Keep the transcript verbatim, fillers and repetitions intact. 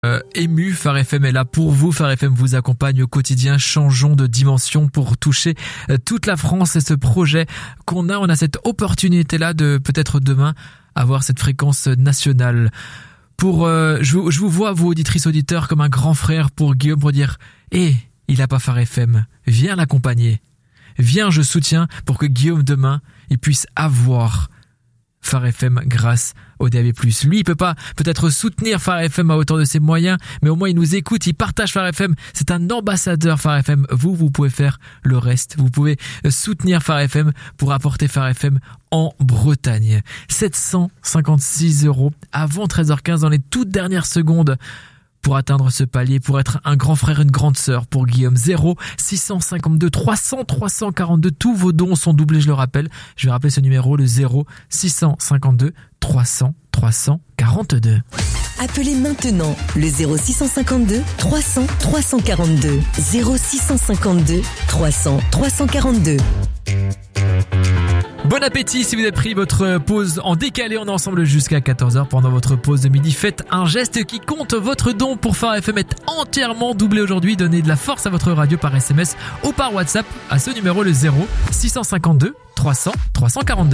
Euh, ému, Phare F M est là pour vous. Phare F M vous accompagne au quotidien. Changeons de dimension pour toucher euh, toute la France. Et ce projet qu'on a, on a cette opportunité-là de peut-être demain avoir cette fréquence nationale. Pour, euh, je, vous, je vous vois, vous auditrices, auditeurs, comme un grand frère pour Guillaume pour dire « Eh, il a pas Phare F M, viens l'accompagner. Viens, je soutiens pour que Guillaume demain, il puisse avoir Phare F M grâce au D A B plus. Lui, il peut pas peut-être soutenir Phare F M à hauteur de ses moyens, mais au moins il nous écoute, il partage Phare F M. C'est un ambassadeur Phare F M. Vous, vous pouvez faire le reste. Vous pouvez soutenir Phare F M pour apporter Phare F M en Bretagne. sept cent cinquante-six euros avant treize heures quinze dans les toutes dernières secondes pour atteindre ce palier, pour être un grand frère, une grande sœur pour Guillaume. zéro six cent cinquante-deux trois cents trois cent quarante-deux. Tous vos dons sont doublés, je le rappelle. Je vais rappeler ce numéro, le zéro six cent cinquante-deux trois cents trois cent quarante-deux. Appelez maintenant le zéro six cent cinquante-deux trois cents trois cent quarante-deux. zéro six cent cinquante-deux trois cents trois cent quarante-deux. Bon appétit si vous avez pris votre pause en décalé. On est ensemble jusqu'à quatorze heures pendant votre pause de midi. Faites un geste qui compte. Votre don pour Phare F M est entièrement doublé aujourd'hui. Donnez de la force à votre radio par S M S ou par WhatsApp à ce numéro, le zéro six cent cinquante-deux trois cents trois cent quarante-deux.